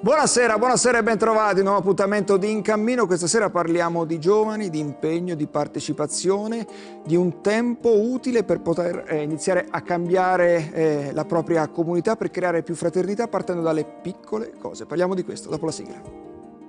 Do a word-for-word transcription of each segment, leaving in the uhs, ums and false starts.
Buonasera, buonasera e bentrovati, un nuovo appuntamento di In Cammino. Questa sera parliamo di giovani, di impegno, di partecipazione, di un tempo utile per poter eh, iniziare a cambiare eh, la propria comunità, per creare più fraternità partendo dalle piccole cose. Parliamo di questo dopo la sigla.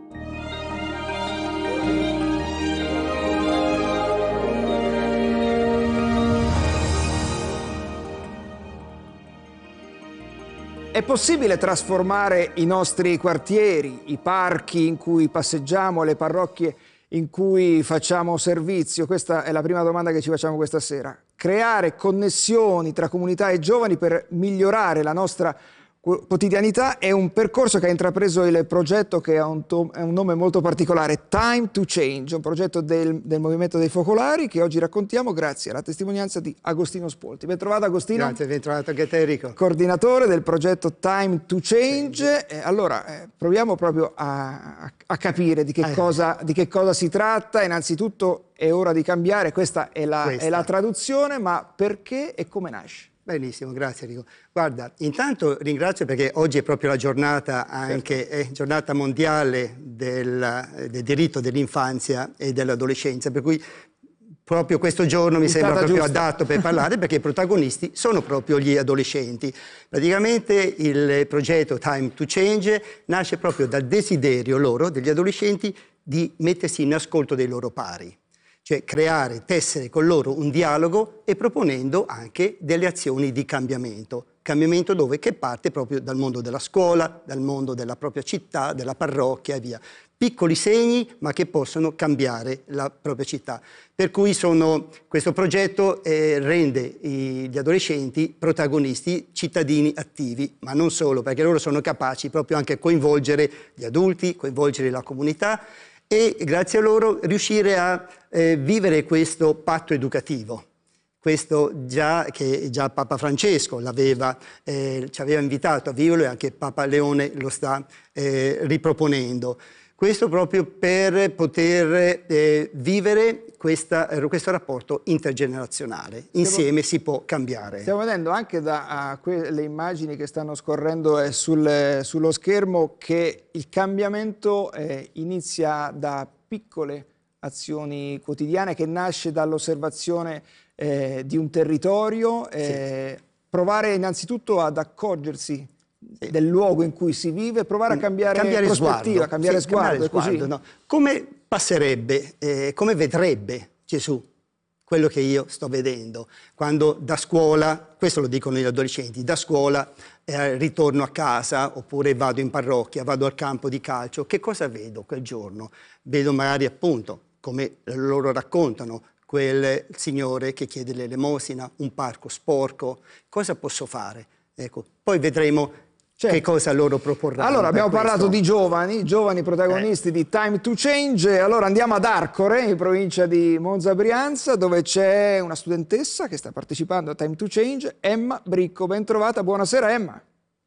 È possibile trasformare i nostri quartieri, i parchi in cui passeggiamo, le parrocchie in cui facciamo servizio? Questa è la prima domanda che ci facciamo questa sera. Creare connessioni tra comunità e giovani per migliorare la nostra quotidianità è un percorso che ha intrapreso il progetto, che ha un, è un nome molto particolare, Time to Change, un progetto del, del Movimento dei Focolari che oggi raccontiamo grazie alla testimonianza di Agostino Spolti. Ben trovato Agostino. Grazie, ben trovato anche te Enrico. Coordinatore del progetto Time to Change. Eh, allora, eh, proviamo proprio a, a, a capire di che, eh. cosa, di che cosa si tratta. Innanzitutto è ora di cambiare, questa è la, questa. è la traduzione, ma perché e come nasce? Benissimo, grazie Enrico. Guarda, intanto ringrazio perché oggi è proprio la giornata, anche certo. è giornata mondiale del, del diritto dell'infanzia e dell'adolescenza, per cui proprio questo giorno mi sembra proprio giusta. adatto per parlare, perché i protagonisti sono proprio gli adolescenti. Praticamente il progetto Time to Change nasce proprio dal desiderio loro, degli adolescenti, di mettersi in ascolto dei loro pari. Cioè creare, tessere con loro un dialogo e proponendo anche delle azioni di cambiamento. Cambiamento dove? Che parte proprio dal mondo della scuola, dal mondo della propria città, della parrocchia e via. Piccoli segni ma che possono cambiare la propria città. Per cui sono, questo progetto eh, rende i, gli adolescenti protagonisti, cittadini attivi, ma non solo, perché loro sono capaci proprio anche a coinvolgere gli adulti, coinvolgere la comunità, e grazie a loro riuscire a eh, vivere questo patto educativo, questo già che già Papa Francesco l'aveva, eh, ci aveva invitato a viverlo, e anche Papa Leone lo sta eh, riproponendo. Questo proprio per poter eh, vivere questa, questo rapporto intergenerazionale. Insieme stiamo, si può cambiare. Stiamo vedendo anche dalle immagini che stanno scorrendo eh, sul, sullo schermo che il cambiamento eh, inizia da piccole azioni quotidiane, che nasce dall'osservazione eh, di un territorio, eh, sì. provare innanzitutto ad accorgersi del luogo in cui si vive, provare a cambiare, cambiare prospettiva, sguardo, cambiare sì, sguardo, cambiare sguardo così. No. Come passerebbe, eh, come vedrebbe Gesù quello che io sto vedendo quando da scuola, questo lo dicono gli adolescenti, da scuola eh, ritorno a casa oppure vado in parrocchia, vado al campo di calcio, che cosa vedo quel giorno? Vedo magari appunto, come loro raccontano, quel signore che chiede l'elemosina, un parco sporco, cosa posso fare? Ecco, poi vedremo certo. che cosa loro proporranno. Allora, abbiamo questo. parlato di giovani, giovani protagonisti eh. di Time to Change. Allora andiamo ad Arcore, in provincia di Monza Brianza, dove c'è una studentessa che sta partecipando a Time to Change, Emma Bricco. Ben trovata, buonasera Emma.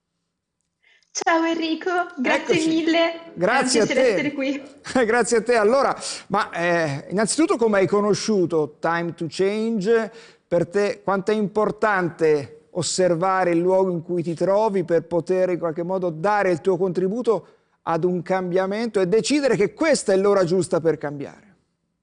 Ciao Enrico, grazie Eccoci. mille. Grazie a te. essere qui. Grazie a te. Allora, ma eh, innanzitutto come hai conosciuto Time to Change? Per te quanto è importante osservare il luogo in cui ti trovi per poter in qualche modo dare il tuo contributo ad un cambiamento e decidere che questa è l'ora giusta per cambiare?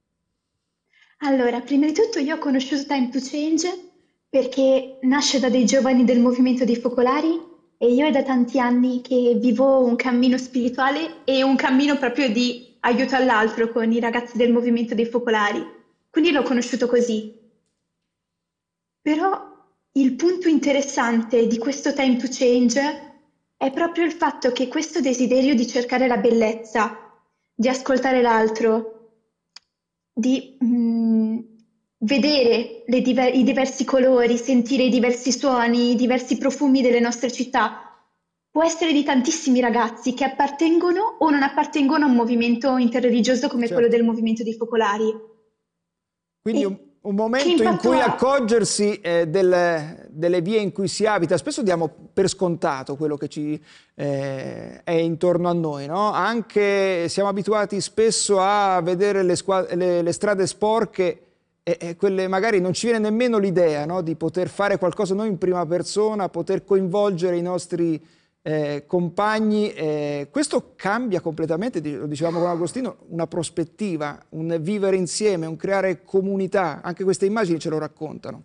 Allora, prima di tutto io ho conosciuto Time to Change perché nasce da dei giovani del Movimento dei Focolari e io è da tanti anni che vivo un cammino spirituale e un cammino proprio di aiuto all'altro con i ragazzi del Movimento dei Focolari. Quindi l'ho conosciuto così. Però il punto interessante di questo Time to Change è proprio il fatto che questo desiderio di cercare la bellezza, di ascoltare l'altro, di mm, vedere le diver- i diversi colori, sentire i diversi suoni, i diversi profumi delle nostre città, può essere di tantissimi ragazzi che appartengono o non appartengono a un movimento interreligioso come certo. quello del Movimento dei Focolari. Quindi un... Un momento in cui accorgersi eh, del, delle vie in cui si abita. Spesso diamo per scontato quello che ci eh, è intorno a noi, no? Anche siamo abituati spesso a vedere le, le, le strade sporche e, e quelle magari non ci viene nemmeno l'idea, no? Di poter fare qualcosa noi in prima persona, poter coinvolgere i nostri eh, compagni. Eh, questo cambia completamente, lo dicevamo con Agostino, una prospettiva, un vivere insieme, un creare comunità. Anche queste immagini ce lo raccontano.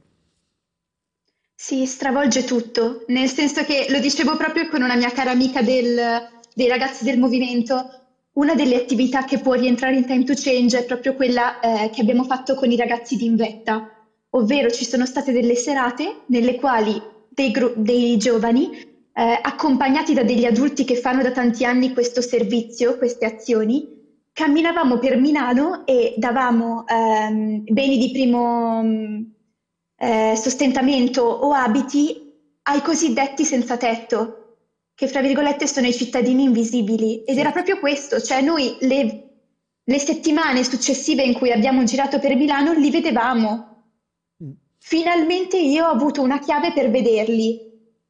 Si stravolge tutto, nel senso che lo dicevo proprio con una mia cara amica del- dei ragazzi del movimento, una delle attività che può rientrare in Time to Change è proprio quella eh, che abbiamo fatto con i ragazzi di Invetta, ovvero ci sono state delle serate nelle quali dei, gru- dei giovani, eh, accompagnati da degli adulti che fanno da tanti anni questo servizio, queste azioni, camminavamo per Milano e davamo ehm, beni di primo mh, eh, sostentamento o abiti ai cosiddetti senza tetto, che fra virgolette sono i cittadini invisibili. Ed era Certo. proprio questo, cioè noi le, le settimane successive in cui abbiamo girato per Milano li vedevamo. Mm. Finalmente io ho avuto una chiave per vederli.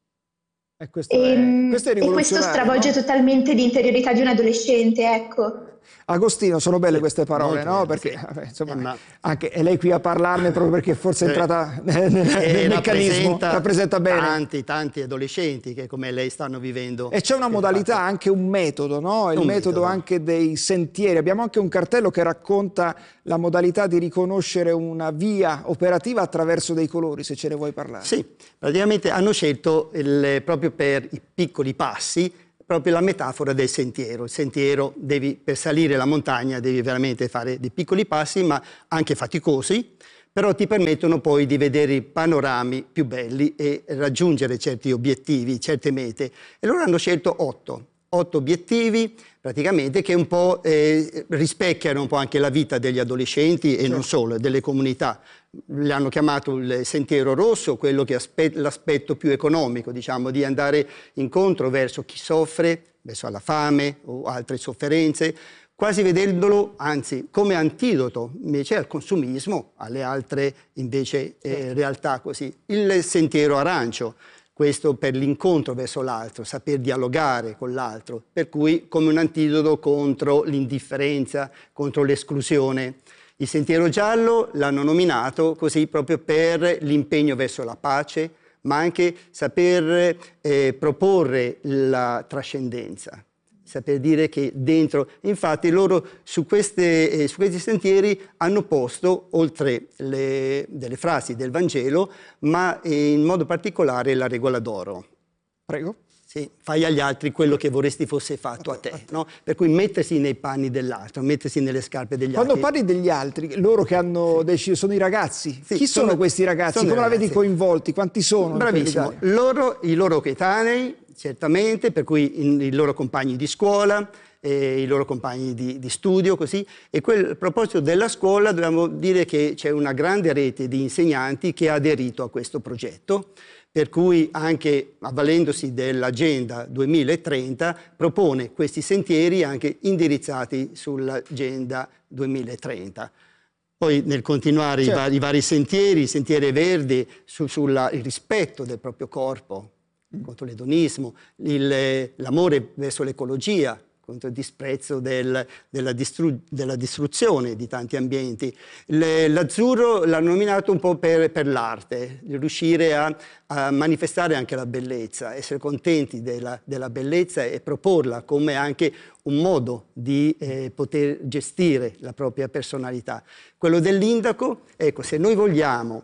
E questo E, è, questo è e questo rivoluzionario, stravolge no? totalmente l'interiorità di un adolescente, ecco. Agostino, sono belle Sì, queste parole, molto no? belle, Perché sì. vabbè, insomma, Eh, ma- anche è lei qui a parlarne proprio perché forse è Eh, entrata nel, nel e meccanismo, rappresenta, rappresenta bene. tanti, tanti adolescenti che come lei stanno vivendo. E c'è una queste modalità, fasi. anche un metodo, no? Il Un metodo metodo. anche dei sentieri. Abbiamo anche un cartello che racconta la modalità di riconoscere una via operativa attraverso dei colori, se ce ne vuoi parlare. Sì, praticamente hanno scelto il- proprio per i piccoli passi proprio la metafora del sentiero. Il sentiero, devi, per salire la montagna devi veramente fare dei piccoli passi, ma anche faticosi, però ti permettono poi di vedere i panorami più belli e raggiungere certi obiettivi, certe mete. E loro hanno scelto otto, otto obiettivi praticamente che un po' eh, rispecchiano un po' anche la vita degli adolescenti e non solo, delle comunità. Le hanno chiamato il sentiero rosso, quello che è l'aspetto più economico, diciamo, di andare incontro verso chi soffre, verso la fame o altre sofferenze, quasi vedendolo, anzi, come antidoto invece al consumismo, alle altre invece eh, realtà così. Il sentiero arancio, questo per l'incontro verso l'altro, saper dialogare con l'altro, per cui come un antidoto contro l'indifferenza, contro l'esclusione. Il sentiero giallo l'hanno nominato così proprio per l'impegno verso la pace, ma anche saper eh, proporre la trascendenza, saper dire che dentro, infatti loro su, queste, eh, su questi sentieri hanno posto, oltre le, delle frasi del Vangelo, ma eh, in modo particolare la regola d'oro. Prego. Sì, fai agli altri quello che vorresti fosse fatto a te, no? Per cui mettersi nei panni dell'altro, mettersi nelle scarpe degli Quando altri. parli degli altri, loro che hanno deciso, sono i ragazzi. Sì, Chi sono, sono- questi ragazzi? sono Come la vedi ragazzi. coinvolti? Quanti sono? in Bravissimo, quell'Italia? loro, i loro coetanei, certamente, per cui in- i loro compagni di scuola, eh, i loro compagni di, di studio, così. E quel, a proposito della scuola, dobbiamo dire che c'è una grande rete di insegnanti che ha aderito a questo progetto, per cui anche avvalendosi dell'Agenda duemilatrenta propone questi sentieri anche indirizzati sull'Agenda duemilatrenta. Poi nel continuare Certo. i, vari, i vari sentieri, i sentieri verdi, su, sul rispetto del proprio corpo, contro l'edonismo, il- l'amore verso l'ecologia, contro il disprezzo del- della, distru- della distruzione di tanti ambienti. Le- L'azzurro l'hanno nominato un po' per, per l'arte, di riuscire a, a manifestare anche la bellezza, essere contenti della, della bellezza e proporla come anche un modo di eh, poter gestire la propria personalità. Quello dell'indaco, ecco, se noi vogliamo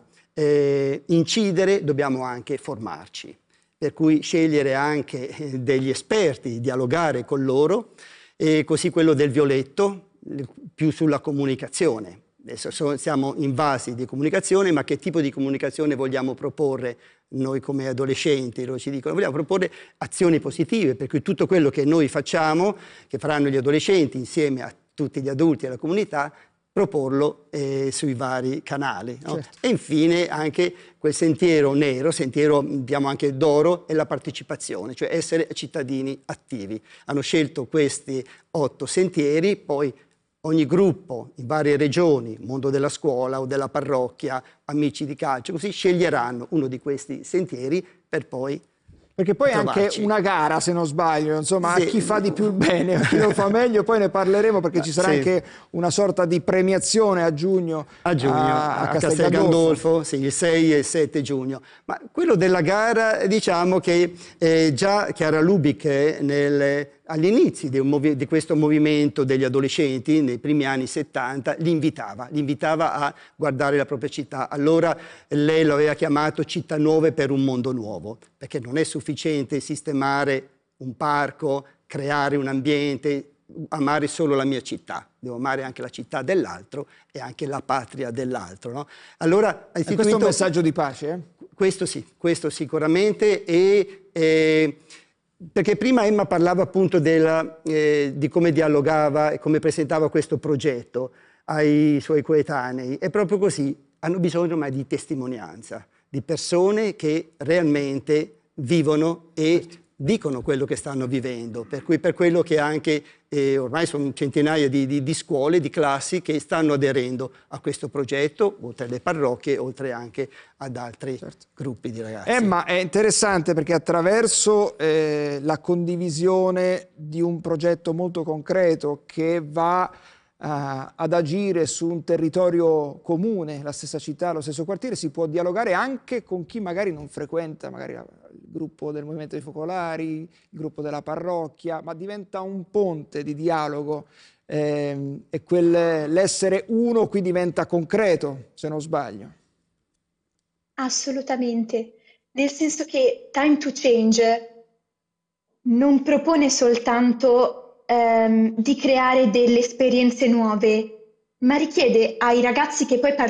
eh, incidere, dobbiamo anche formarci. Per cui scegliere anche eh, degli esperti, dialogare con loro, e così quello del violetto, eh, più sulla comunicazione. Adesso so- siamo invasi di comunicazione, ma che tipo di comunicazione vogliamo proporre noi come adolescenti? Loro ci dicono, vogliamo proporre azioni positive, per cui tutto quello che noi facciamo, che faranno gli adolescenti insieme a tutti gli adulti e alla comunità, proporlo eh, sui vari canali. No? Certo. E infine anche quel sentiero nero, sentiero abbiamo anche d'oro, è la partecipazione, cioè essere cittadini attivi. Hanno scelto questi otto sentieri, poi ogni gruppo in varie regioni, mondo della scuola o della parrocchia, amici di calcio, così sceglieranno uno di questi sentieri per poi Perché poi è anche trovarci. una gara, se non sbaglio, insomma, Sì. a chi fa di più il bene, a chi lo fa meglio, poi ne parleremo perché ci sarà Sì. anche una sorta di premiazione a giugno A giugno, a, a a Castel Castel Gandolfo. Gandolfo, sì, il sei e il sette giugno. Ma quello della gara, diciamo che eh, già Chiara Lubich eh, nel, agli inizi di, un movi- di questo movimento degli adolescenti, nei primi anni settanta, li invitava, li invitava a guardare la propria città. Allora lei lo aveva chiamato Città Nuove per un mondo nuovo, perché non è sufficiente sistemare un parco, creare un ambiente, amare solo la mia città, devo amare anche la città dell'altro e anche la patria dell'altro. No? Allora, ha E questo è un istituito- messaggio di pace, eh? questo sì, questo sicuramente, e, eh, perché prima Emma parlava appunto della, eh, di come dialogava e come presentava questo progetto ai suoi coetanei. È proprio così, hanno bisogno mai di testimonianza, di persone che realmente vivono e dicono quello che stanno vivendo, per cui per quello che anche eh, ormai sono centinaia di, di, di scuole, di classi che stanno aderendo a questo progetto, oltre alle parrocchie, oltre anche ad altri Certo. gruppi di ragazzi. Emma, è interessante perché attraverso eh, la condivisione di un progetto molto concreto che va eh, ad agire su un territorio comune, la stessa città, lo stesso quartiere, si può dialogare anche con chi magari non frequenta magari il gruppo del Movimento dei Focolari, il gruppo della parrocchia, ma diventa un ponte di dialogo ehm, e quel- l'essere uno qui diventa concreto, se non sbaglio. Assolutamente, nel senso che Time to Change non propone soltanto ehm, di creare delle esperienze nuove, ma richiede ai ragazzi che poi